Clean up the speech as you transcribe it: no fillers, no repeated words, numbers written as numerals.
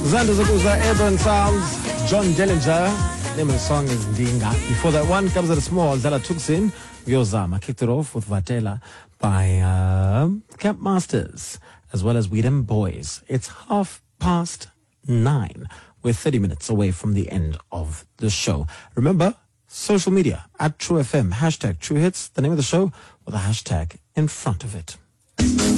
Zanda Zakuza, Airborne Sounds, John Dillinger. Name of the song is Ndinga. Before that one comes at a small, Dala Tuksin, Vyozama. Kicked it off with Vatela by Camp Masters, as well as We Dem Boys. It's 9:30. We're 30 minutes away from the end of the show. Remember, social media, @TrueFM, #TrueHits, the name of the show, with a hashtag in front of it.